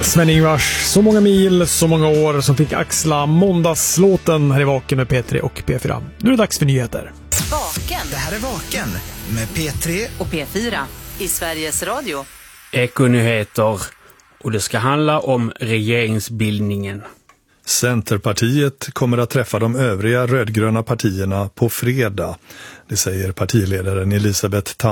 Sven-Ingvars, så många mil, så många år som fick axla måndagslåten här i Vaken med P3 och P4. Nu är det dags för nyheter. Vaken. Det här är Vaken med P3 och P4 i Sveriges Radio. Ekonyheter, och det ska handla om regeringsbildningen. Centerpartiet kommer att träffa de övriga rödgröna partierna på fredag. Det säger partiledaren Elisabeth Tamm.